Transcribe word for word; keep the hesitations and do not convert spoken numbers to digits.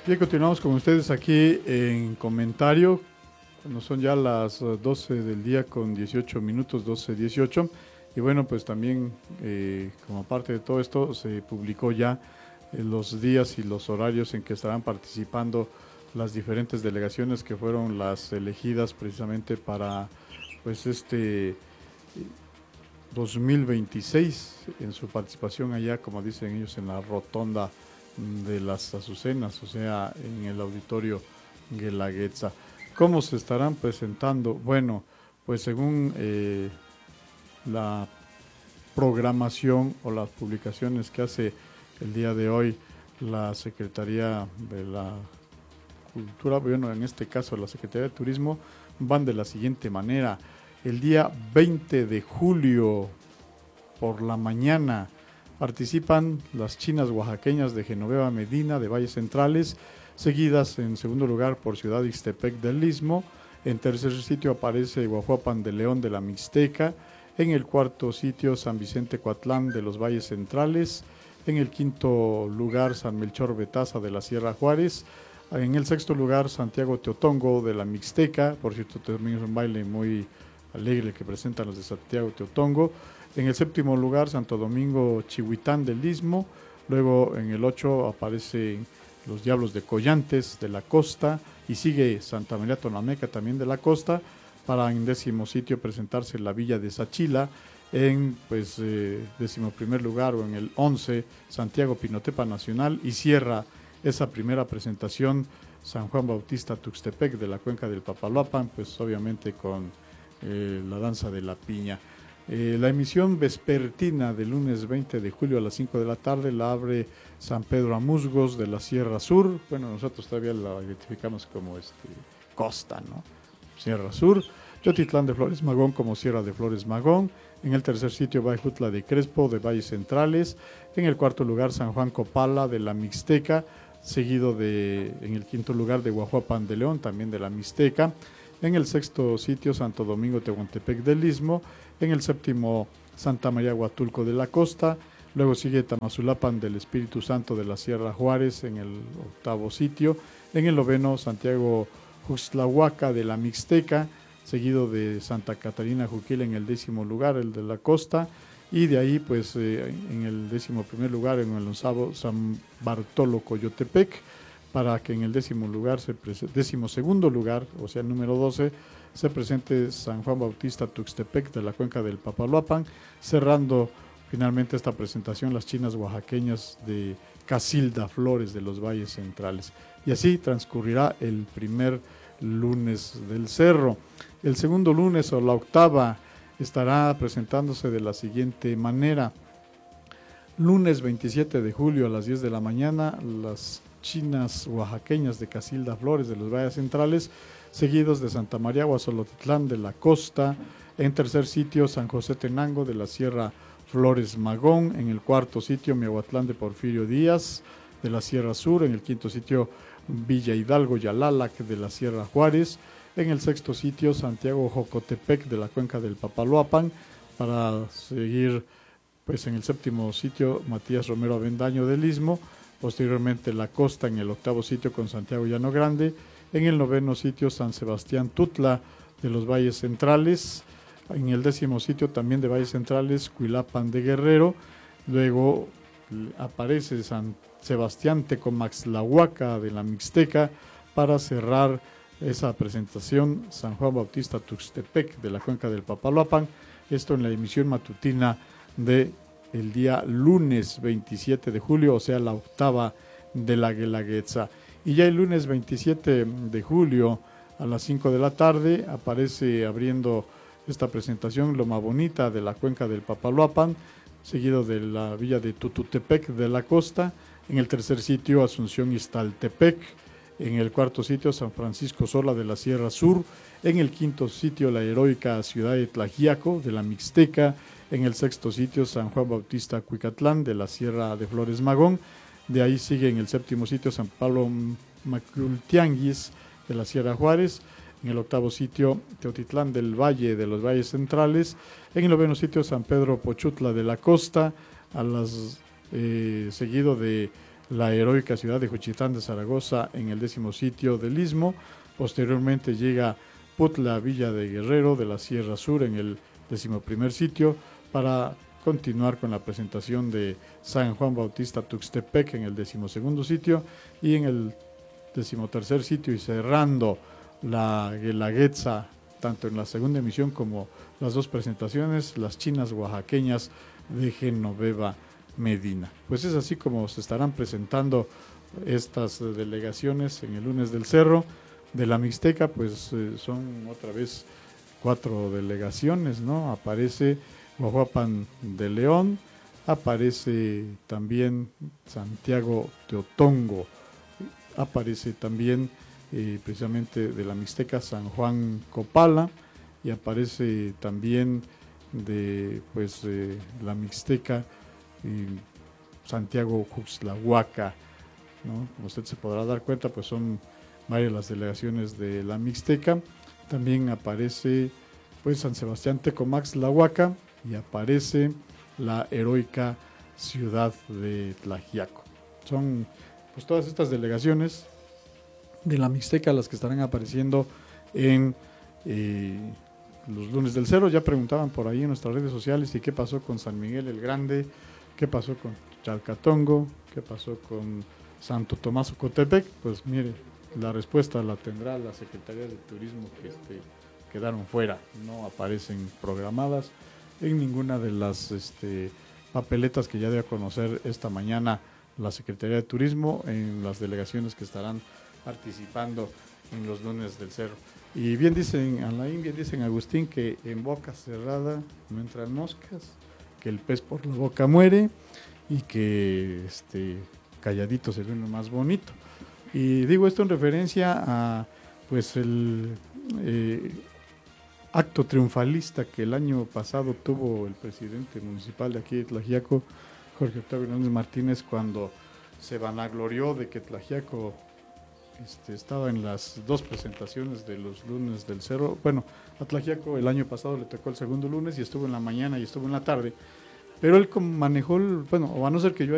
Bien, continuamos con ustedes aquí en comentario. Bueno, son ya las doce del día con dieciocho minutos, doce dieciocho. Y bueno, pues también eh, como parte de todo esto se publicó ya eh, los días y los horarios en que estarán participando las diferentes delegaciones que fueron las elegidas precisamente para pues este dos mil veintiséis en su participación allá, como dicen ellos, en la rotonda de las Azucenas, o sea, en el auditorio Guelaguetza. ¿Cómo se estarán presentando? Bueno, pues según eh, la programación o las publicaciones que hace el día de hoy la Secretaría de la Cultura, bueno, en este caso la Secretaría de Turismo, van de la siguiente manera. El día veinte de julio por la mañana participan las chinas oaxaqueñas de Genoveva Medina de Valles Centrales, seguidas en segundo lugar por Ciudad Ixtepec del Istmo. En tercer sitio aparece Guajuapan de León de la Mixteca. En el cuarto sitio San Vicente Coatlán de los Valles Centrales. En el quinto lugar San Melchor Betaza de la Sierra Juárez. En el sexto lugar Santiago Teotongo de la Mixteca. Por cierto, también es un baile muy alegre que presentan los de Santiago Teotongo. En el séptimo lugar, Santo Domingo Chihuitán del Istmo. Luego en el ocho aparecen los Diablos de Collantes de la Costa. Y sigue Santa María Tonameca también de la Costa. Para en décimo sitio presentarse la Villa de Sachila. En pues eh, décimo primer lugar o en el once, Santiago Pinotepa Nacional. Y cierra esa primera presentación San Juan Bautista Tuxtepec de la Cuenca del Papaloapan, pues obviamente con eh, la danza de la piña. Eh, la emisión vespertina del lunes veinte de julio a las cinco de la tarde la abre San Pedro Amusgos de la Sierra Sur. Bueno, nosotros todavía la identificamos como este, costa, ¿no? Sierra Sur. Yotitlán de Flores Magón como Sierra de Flores Magón. En el tercer sitio Bayjutla de Crespo de Valles Centrales. En el cuarto lugar San Juan Copala de la Mixteca, seguido de, en el quinto lugar de Guajuapan de León, también de la Mixteca. En el sexto sitio Santo Domingo Tehuantepec del Istmo. En el séptimo Santa María Huatulco de la Costa. Luego sigue Tamazulapan del Espíritu Santo de la Sierra Juárez en el octavo sitio. En el noveno Santiago Juxtlahuaca de la Mixteca, seguido de Santa Catarina Juquil en el décimo lugar, el de la Costa. Y de ahí, pues, eh, en el décimo primer lugar, en el onceavo, San Bartolo Coyotepec, para que en el décimo lugar, se décimo segundo lugar, o sea, el número doce, se presente San Juan Bautista Tuxtepec de la Cuenca del Papaloapan, cerrando finalmente esta presentación las chinas oaxaqueñas de Casilda Flores de los Valles Centrales. Y así transcurrirá el primer lunes del Cerro. El segundo lunes o la octava estará presentándose de la siguiente manera. Lunes veintisiete de julio a las diez de la mañana, las chinas oaxaqueñas de Casilda Flores de los Valles Centrales, seguidos de Santa María Guazolotitlán de la Costa. En tercer sitio, San José Tenango de la Sierra Flores Magón. En el cuarto sitio, Miahuatlán de Porfirio Díaz de la Sierra Sur. En el quinto sitio, Villa Hidalgo Yalalac de la Sierra Juárez. En el sexto sitio, Santiago Jocotepec de la Cuenca del Papaloapan. Para seguir, pues en el séptimo sitio, Matías Romero Avendaño del Istmo. Posteriormente, La Costa en el octavo sitio con Santiago Llano Grande. En el noveno sitio, San Sebastián Tutla de los Valles Centrales. En el décimo sitio, también de Valles Centrales, Cuilapan de Guerrero. Luego aparece San Sebastián Tecomaxtlahuaca de la Mixteca para cerrar esa presentación San Juan Bautista Tuxtepec de la Cuenca del Papaloapan. Esto en la emisión matutina de el día lunes veintisiete de julio, o sea, la octava de la Guelaguetza. Y ya el lunes veintisiete de julio a las cinco de la tarde aparece abriendo esta presentación Loma Bonita de la Cuenca del Papaloapan, seguido de la villa de Tututepec de la Costa. En el tercer sitio, Asunción Iztaltepec. En el cuarto sitio, San Francisco Sola de la Sierra Sur. En el quinto sitio, la heroica ciudad de Tlajiaco de la Mixteca. En el sexto sitio, San Juan Bautista Cuicatlán de la Sierra de Flores Magón. De ahí sigue en el séptimo sitio San Pablo Macultianguis de la Sierra Juárez. En el octavo sitio, Teotitlán del Valle de los Valles Centrales. En el noveno sitio, San Pedro Pochutla de la Costa, a las, eh, seguido de la heroica ciudad de Juchitán de Zaragoza en el décimo sitio del Istmo. Posteriormente llega Putla, Villa de Guerrero de la Sierra Sur en el decimoprimer sitio, para continuar con la presentación de San Juan Bautista Tuxtepec en el decimosegundo sitio, y en el decimotercer sitio y cerrando la Guelaguetza, tanto en la segunda emisión como las dos presentaciones, las chinas oaxaqueñas de Genoveva Medina. Pues es así como se estarán presentando estas delegaciones en el lunes del Cerro. De la Mixteca, pues eh, son otra vez cuatro delegaciones, ¿no? Aparece Guajuapan de León, aparece también Santiago Teotongo, aparece también eh, precisamente de la Mixteca San Juan Copala, y aparece también de pues eh, la Mixteca eh, Santiago Juxtlahuaca, ¿no? Como usted se podrá dar cuenta, pues son varias las delegaciones de la Mixteca. También aparece pues San Sebastián Tecomax Tlahuaca, y aparece la heroica ciudad de Tlaxiaco. Son pues todas estas delegaciones de la Mixteca las que estarán apareciendo en eh, los lunes del Cerro. Ya preguntaban por ahí en nuestras redes sociales y qué pasó con San Miguel el Grande, qué pasó con Chalcatongo, qué pasó con Santo Tomás Ocotepec. Pues mire, la respuesta la tendrá la Secretaría de Turismo, que este, quedaron fuera, no aparecen programadas en ninguna de las este, papeletas que ya dio a conocer esta mañana la Secretaría de Turismo en las delegaciones que estarán participando en los lunes del Cerro. Y bien dicen, Alain, bien dicen Agustín, que en boca cerrada no entran moscas, que el pez por la boca muere, y que este, calladito se ve uno más bonito. Y digo esto en referencia a pues el eh, acto triunfalista que el año pasado tuvo el presidente municipal de aquí de Tlaxiaco, Jorge Octavio Hernández Martínez, cuando se vanaglorió de que Tlaxiaco este, estaba en las dos presentaciones de los lunes del Cerro. Bueno, a Tlaxiaco el año pasado le tocó el segundo lunes y estuvo en la mañana y estuvo en la tarde, pero él manejó, el, bueno, o a no ser que yo